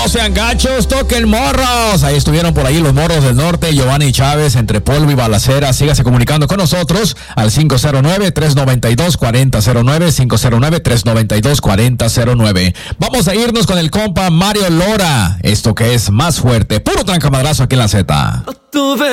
sean gachos, toquen morros. Ahí estuvieron por ahí los morros del norte, Giovanni Chávez, entre polvo y balacera. Sígase comunicando con nosotros al 509-392-4009, 509-392-4009. Vamos a irnos con el compa Mario Lora. Esto que es Más Fuerte, puro trancamadrazo aquí en la Z.